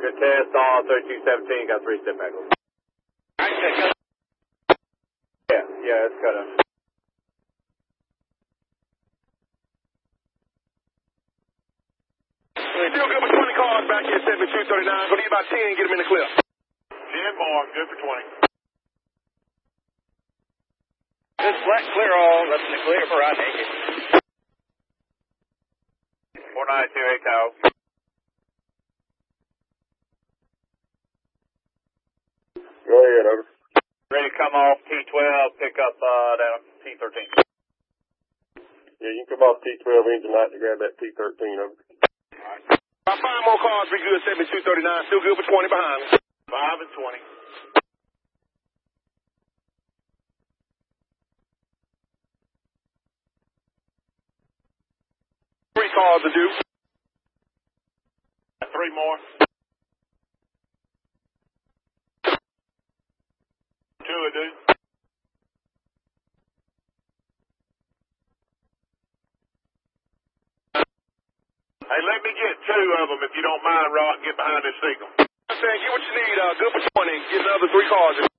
Good test, all 3217, got 3 step back. Yeah, it's cut up. Still good for 20 cars back here, 7239. Gonna need about 10, get them in the clear. 10 more, good for 20. Good flat clear all, that's in the clear for I take it. 4928 Tower. Go ahead, over. Ready to come off T12, pick up down T13. Yeah, you can come off T12 engine light to grab that T13 over. About 5 more cars, we good, 7239, still good for 20 behind. 5 and 20. 3 cars to do. 3 more. 2 to do. Hey, let me get 2 of them if you don't mind, Rock. Get behind this signal. I'm saying, get what you need, good for 20, get another 3 cars.